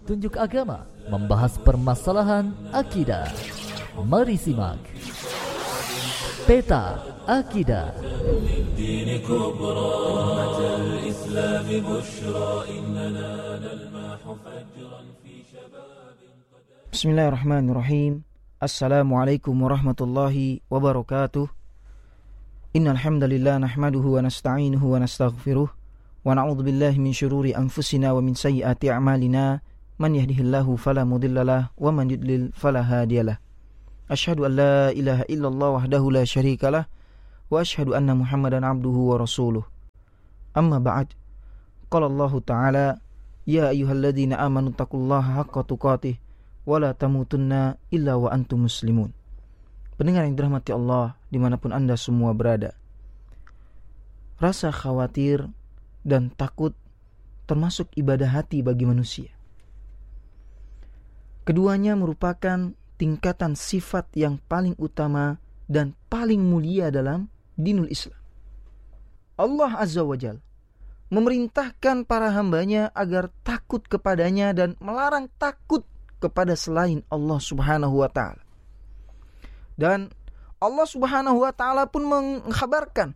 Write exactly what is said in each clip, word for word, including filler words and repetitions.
petunjuk agama, membahas permasalahan akidah. Mari simak Peta Akidah. Bismillahirrahmanirrahim. Assalamualaikum warahmatullahi wabarakatuh. Innal hamdalillah nahmaduhu wa nasta'inuhu wa nastaghfiruh wa na'udzu billahi min syururi anfusina wa min sayyiati a'malina. Man yahdihillahu fala mudhillalah wa man yudlil fala hadiyalah. Asyhadu an la ilaha illallah wahdahu la syarikalah wa asyhadu anna Muhammadan abduhu wa rasuluh. Amma ba'd. Qala Allah Ta'ala, ya ayyuhalladzina amanu taqullaha haqqa tuqatih wa la tamutunna illa wa antum muslimun. Pendengar yang dirahmati Allah dimanapun Anda semua berada, rasa khawatir dan takut termasuk ibadah hati bagi manusia. Keduanya merupakan tingkatan sifat yang paling utama dan paling mulia dalam dinul Islam. Allah Azza wa Jalla memerintahkan para hambanya agar takut kepadanya dan melarang takut kepada selain Allah Subhanahu wa Ta'ala. Dan Allah Subhanahu wa Ta'ala pun mengkhabarkan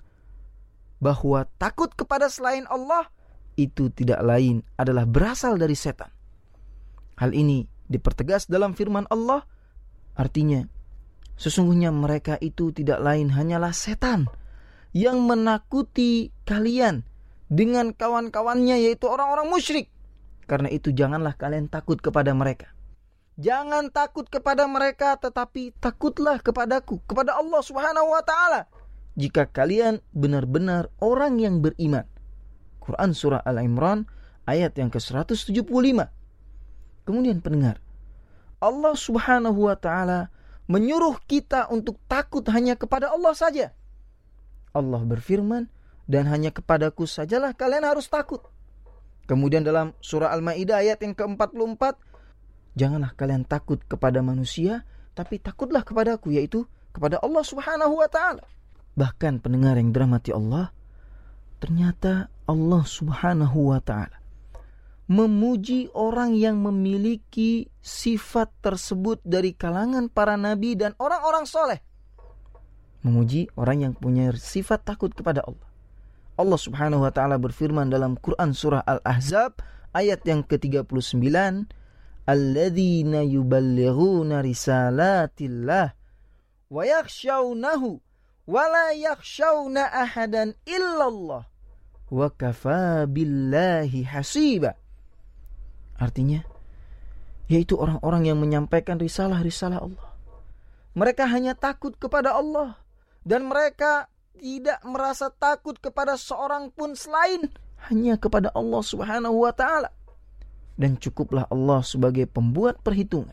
bahwa takut kepada selain Allah itu tidak lain adalah berasal dari setan. Hal ini dipertegas dalam firman Allah, artinya sesungguhnya mereka itu tidak lain hanyalah setan yang menakuti kalian dengan kawan-kawannya, yaitu orang-orang musyrik. Karena itu janganlah kalian takut kepada mereka. Jangan takut kepada mereka, tetapi takutlah kepadaku, kepada Allah Subhanahu wa Ta'ala, jika kalian benar-benar orang yang beriman. Quran surah Al-Imran ayat yang ke seratus tujuh puluh lima. Kemudian pendengar, Allah Subhanahu wa Ta'ala menyuruh kita untuk takut hanya kepada Allah saja. Allah berfirman, dan hanya kepadaku sajalah kalian harus takut. Kemudian dalam surah Al-Maidah ayat yang ke empat puluh empat, janganlah kalian takut kepada manusia, tapi takutlah kepadaku, yaitu kepada Allah Subhanahu wa Ta'ala. Bahkan pendengar yang dirahmati Allah, ternyata Allah Subhanahu wa Ta'ala memuji orang yang memiliki sifat tersebut dari kalangan para nabi dan orang-orang soleh. Memuji orang yang punya sifat takut kepada Allah. Allah Subhanahu wa Ta'ala berfirman dalam Quran surah Al-Ahzab ayat yang ke tiga puluh sembilan, alladzina yuballighuna risalatillah wa yakhshawnahu wa la yakhshawna ahadan illallah wa kafa billahi hasiba. Artinya, yaitu orang-orang yang menyampaikan risalah-risalah Allah. Mereka hanya takut kepada Allah, dan mereka tidak merasa takut kepada seorang pun selain hanya kepada Allah Subhanahu wa Ta'ala. Dan cukuplah Allah sebagai pembuat perhitungan.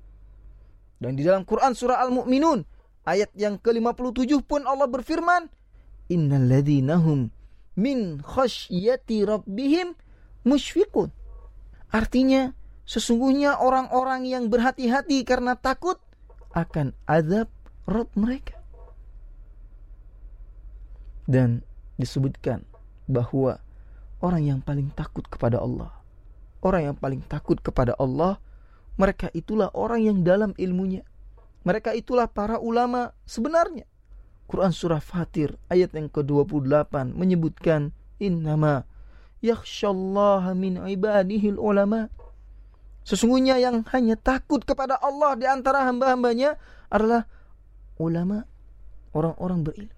Dan di dalam Quran surah Al-Mu'minun ayat yang ke lima puluh tujuh pun Allah berfirman, innal ladzina hum min khasyati rabbihim musyfiqun. Artinya, sesungguhnya orang-orang yang berhati-hati karena takut akan azab Rabb mereka. Dan disebutkan bahwa orang yang paling takut kepada Allah, orang yang paling takut kepada Allah, mereka itulah orang yang dalam ilmunya. Mereka itulah para ulama sebenarnya. Quran surah Fatir ayat yang ke dua puluh delapan menyebutkan, innama yakhshallaha min ibadihil ulama. Sesungguhnya yang hanya takut kepada Allah di antara hamba-hambanya adalah ulama, orang-orang berilmu.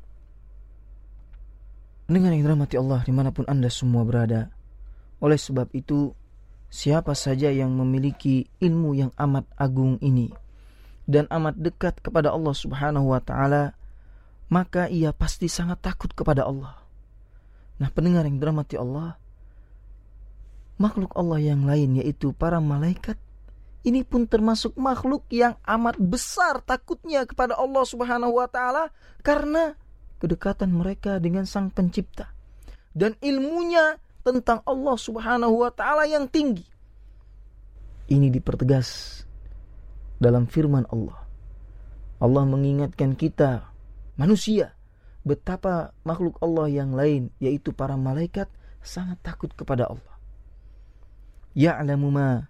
Dengan yang dirahmati Allah dimanapun Anda semua berada, oleh sebab itu, siapa saja yang memiliki ilmu yang amat agung ini dan amat dekat kepada Allah Subhanahu wa Ta'ala, maka ia pasti sangat takut kepada Allah. Nah, pendengar yang dirahmati Allah, makhluk Allah yang lain, yaitu para malaikat, ini pun termasuk makhluk yang amat besar takutnya kepada Allah Subhanahu wa Ta'ala karena kedekatan mereka dengan Sang Pencipta dan ilmunya tentang Allah Subhanahu wa Ta'ala yang tinggi. Ini dipertegas dalam firman Allah. Allah mengingatkan kita manusia betapa makhluk Allah yang lain, yaitu para malaikat, sangat takut kepada Allah. Ya'lamu ma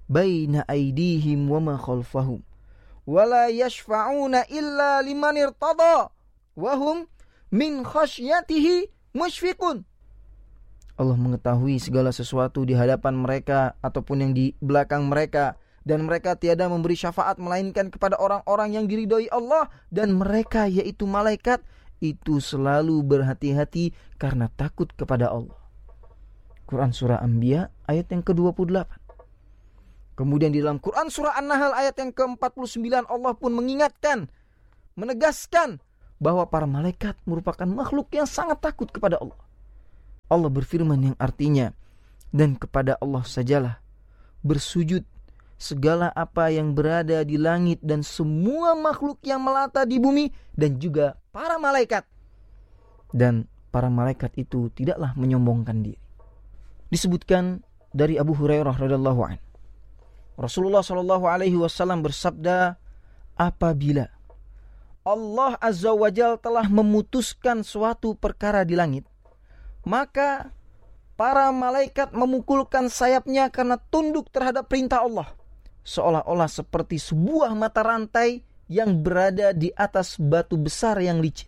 baina aydihim wa ma khalfahum wa la yashfa'una illa liman irtada wa hum min khasyatihi musyfiqun. Allah mengetahui segala sesuatu di hadapan mereka ataupun yang di belakang mereka, dan mereka tiada memberi syafaat melainkan kepada orang-orang yang diridhoi Allah, dan mereka yaitu malaikat itu selalu berhati-hati karena takut kepada Allah. Quran surah Anbiya ayat yang ke dua puluh delapan. Kemudian di dalam Quran surah An-Nahl ayat yang ke empat puluh sembilan, Allah pun mengingatkan, menegaskan bahwa para malaikat merupakan makhluk yang sangat takut kepada Allah. Allah berfirman yang artinya, dan kepada Allah sajalah bersujud segala apa yang berada di langit dan semua makhluk yang melata di bumi, dan juga para malaikat. Dan para malaikat itu tidaklah menyombongkan diri. Disebutkan dari Abu Hurairah radhiyallahu anhu, Rasulullah shallallahu alaihi wasallam bersabda, apabila Allah azza wa jalla telah memutuskan suatu perkara di langit, maka para malaikat memukulkan sayapnya karena tunduk terhadap perintah Allah, seolah-olah seperti sebuah mata rantai yang berada di atas batu besar yang licin.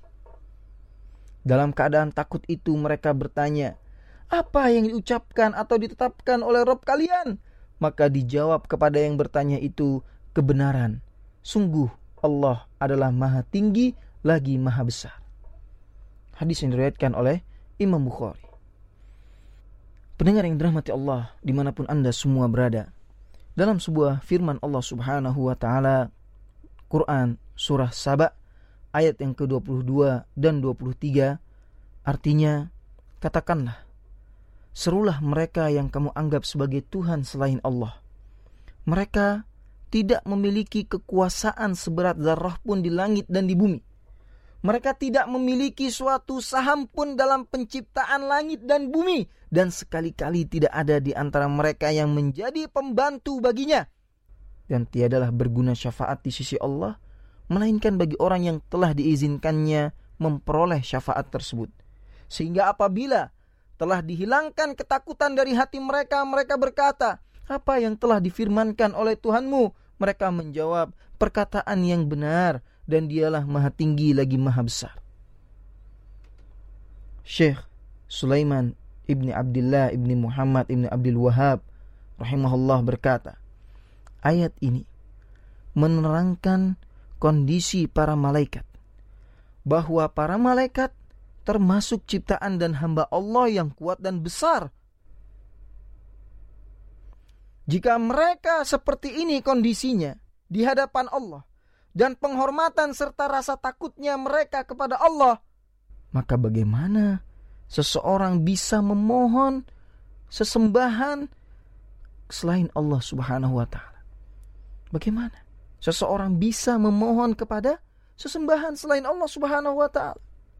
Dalam keadaan takut itu mereka bertanya, apa yang diucapkan atau ditetapkan oleh Rabb kalian? Maka dijawab kepada yang bertanya itu, kebenaran. Sungguh Allah adalah maha tinggi lagi maha besar. Hadis yang diriwayatkan oleh Imam Bukhari. Pendengar yang dirahmati Allah dimanapun Anda semua berada, dalam sebuah firman Allah subhanahu wa ta'ala, Quran surah Saba ayat yang ke dua puluh dua dan dua puluh tiga, artinya, katakanlah, serulah mereka yang kamu anggap sebagai Tuhan selain Allah. Mereka tidak memiliki kekuasaan seberat zarrah pun di langit dan di bumi. Mereka tidak memiliki suatu saham pun dalam penciptaan langit dan bumi, dan sekali-kali tidak ada di antara mereka yang menjadi pembantu baginya. Dan tiadalah berguna syafaat di sisi Allah, melainkan bagi orang yang telah diizinkannya memperoleh syafaat tersebut. Sehingga apabila telah dihilangkan ketakutan dari hati mereka, mereka berkata, apa yang telah difirmankan oleh Tuhanmu? Mereka menjawab, perkataan yang benar, dan dialah maha tinggi lagi maha besar. Syekh Sulaiman ibni Abdullah ibni Muhammad ibni Abdul Wahab rahimahullah berkata, ayat ini menerangkan kondisi para malaikat, bahwa para malaikat termasuk ciptaan dan hamba Allah yang kuat dan besar. Jika mereka seperti ini kondisinya di hadapan Allah, dan penghormatan serta rasa takutnya mereka kepada Allah, maka bagaimana seseorang bisa memohon sesembahan selain Allah subhanahu wa ta'ala? Bagaimana seseorang bisa memohon kepada sesembahan selain Allah subhanahu wa ta'ala?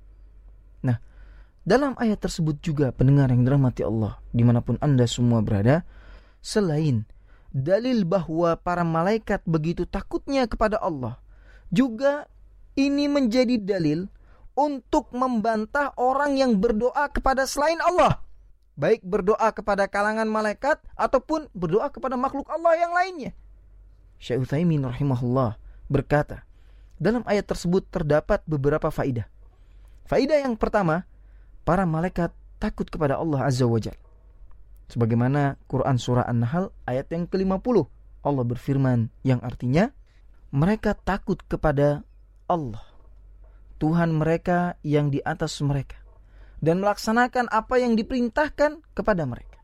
Nah, dalam ayat tersebut juga, pendengar yang dirahmati Allah dimanapun Anda semua berada, selain dalil bahwa para malaikat begitu takutnya kepada Allah, juga ini menjadi dalil untuk membantah orang yang berdoa kepada selain Allah, baik berdoa kepada kalangan malaikat ataupun berdoa kepada makhluk Allah yang lainnya. Syekh Utsaimin rahimahullah berkata, dalam ayat tersebut terdapat beberapa faidah. Faidah yang pertama, para malaikat takut kepada Allah azza wa jalla. Sebagaimana Quran surah An-Nahl ayat yang ke lima puluh, Allah berfirman yang artinya, mereka takut kepada Allah, Tuhan mereka yang di atas mereka, dan melaksanakan apa yang diperintahkan kepada mereka.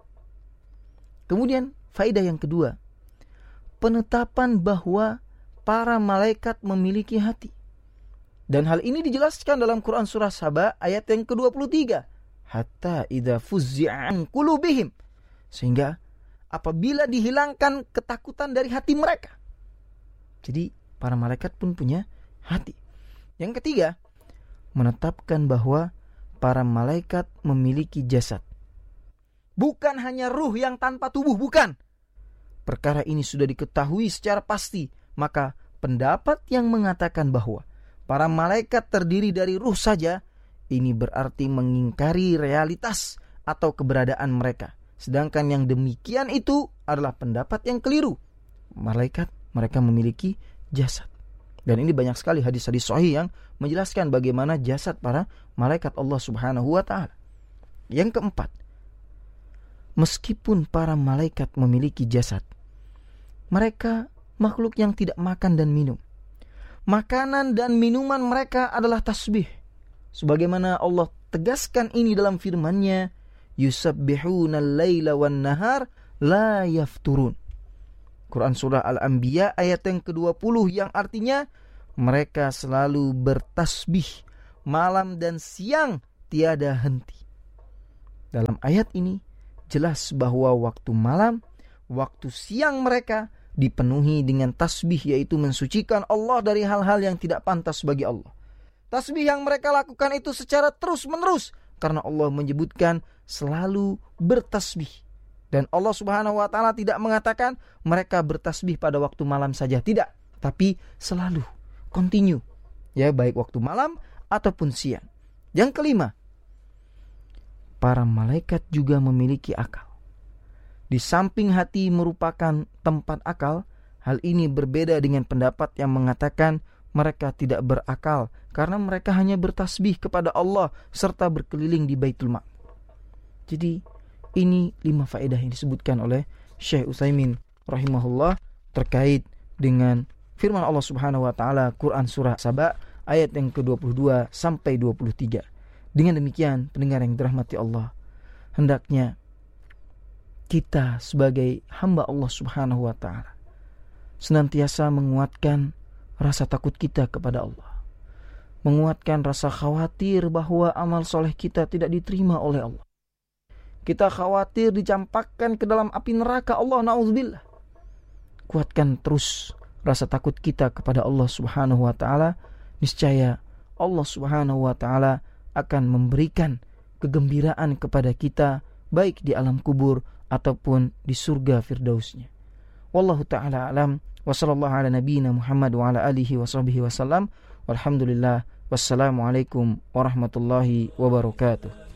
Kemudian faedah yang kedua, penetapan bahwa para malaikat memiliki hati. Dan hal ini dijelaskan dalam Quran surah Saba ayat yang ke dua puluh tiga. Hatta idza fuzzi'a an qulubihim. Sehingga apabila dihilangkan ketakutan dari hati mereka. Jadi para malaikat pun punya hati. Yang ketiga, menetapkan bahwa para malaikat memiliki jasad. Bukan hanya ruh yang tanpa tubuh, bukan. Perkara ini sudah diketahui secara pasti. Maka pendapat yang mengatakan bahwa para malaikat terdiri dari ruh saja, ini berarti mengingkari realitas atau keberadaan mereka. Sedangkan yang demikian itu adalah pendapat yang keliru. malaikat, mereka memiliki jasad. Dan ini banyak sekali hadis-hadis sahih yang menjelaskan bagaimana jasad para malaikat Allah Subhanahu wa ta'ala. Yang keempat, meskipun para malaikat memiliki jasad, mereka makhluk yang tidak makan dan minum. Makanan dan minuman mereka adalah tasbih. Sebagaimana Allah tegaskan ini dalam firman-Nya, yusabbihuna al-laila wan nahar la yafturun. Quran surah Al-Anbiya ayat yang kedua puluh, yang artinya mereka selalu bertasbih malam dan siang tiada henti. Dalam ayat ini jelas bahwa waktu malam, waktu siang mereka dipenuhi dengan tasbih, yaitu mensucikan Allah dari hal-hal yang tidak pantas bagi Allah. Tasbih yang mereka lakukan itu secara terus-menerus, karena Allah menyebutkan selalu bertasbih. Dan Allah Subhanahu wa ta'ala tidak mengatakan mereka bertasbih pada waktu malam saja, tidak, tapi selalu continue, ya, baik waktu malam ataupun siang. Yang kelima, para malaikat juga memiliki akal. Di samping hati merupakan tempat akal, hal ini berbeda dengan pendapat yang mengatakan mereka tidak berakal karena mereka hanya bertasbih kepada Allah serta berkeliling di Baitul Ma'mur. Jadi ini lima faedah yang disebutkan oleh Syekh Utsaimin rahimahullah terkait dengan firman Allah Subhanahu wa taala Quran surah Saba ayat yang ke dua puluh dua sampai dua puluh tiga. Dengan demikian, pendengar yang dirahmati Allah, hendaknya kita sebagai hamba Allah Subhanahu wa ta'ala senantiasa menguatkan rasa takut kita kepada Allah, menguatkan rasa khawatir bahwa amal soleh kita tidak diterima oleh Allah. Kita khawatir dicampakkan ke dalam api neraka Allah, na'udzubillah. Kuatkan terus rasa takut kita kepada Allah Subhanahu wa ta'ala. Niscaya Allah Subhanahu wa ta'ala akan memberikan kegembiraan kepada kita, baik di alam kubur ataupun di surga firdausnya. Wallahu ta'ala alam, wa sallallahu ala nabiyyina Muhammad wa ala alihi wa sahbihi wa sallam, walhamdulillah, wassalamualaikum warahmatullahi wabarakatuh.